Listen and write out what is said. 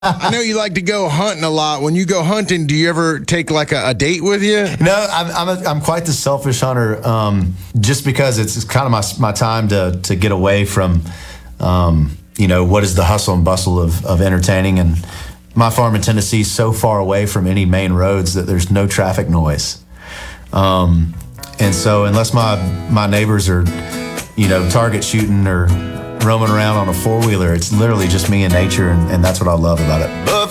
I know you like to go hunting a lot. When you go hunting, do you ever take like a date with you? No, I'm quite the selfish hunter. Just because it's kind of my time to get away from, what is the hustle and bustle of entertaining. And my farm in Tennessee is so far away from any main roads that there's no traffic noise. And so unless my neighbors are, target shooting or roaming around on a four-wheeler, it's literally just me and nature, and that's what I love about it.